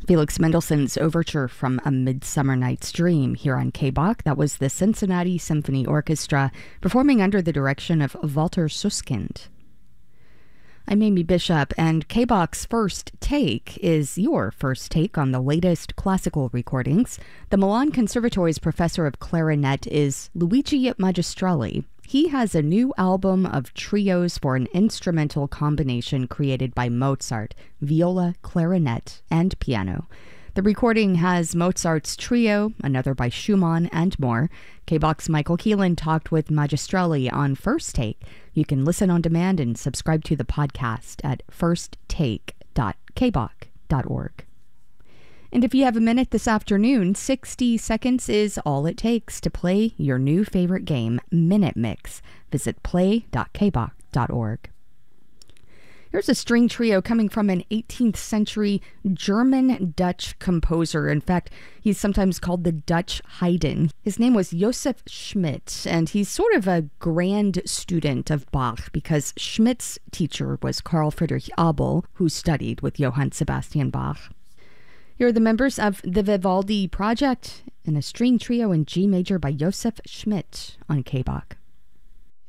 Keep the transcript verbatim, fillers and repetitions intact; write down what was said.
Felix Mendelssohn's Overture from A Midsummer Night's Dream here on K B O C. That was the Cincinnati Symphony Orchestra performing under the direction of Walter Susskind. I'm Amy Bishop, and K B O C's First Take is your first take on the latest classical recordings. The Milan Conservatory's professor of clarinet is Luigi Magistrelli. He has a new album of trios for an instrumental combination created by Mozart, viola, clarinet, and piano. The recording has Mozart's trio, another by Schumann, and more. K B O C's Michael Keelan talked with Magistrelli on First Take. You can listen on demand and subscribe to the podcast at first take dot k b o c dot org. And if you have a minute this afternoon, sixty seconds is all it takes to play your new favorite game, Minute Mix. Visit play dot k b o c dot org. Here's a string trio coming from an eighteenth century German-Dutch composer. In fact, he's sometimes called the Dutch Haydn. His name was Joseph Schmidt, and he's sort of a grand student of Bach because Schmidt's teacher was Carl Friedrich Abel, who studied with Johann Sebastian Bach. Here are the members of the Vivaldi Project in a string trio in G major by Joseph Schmidt on K B O C.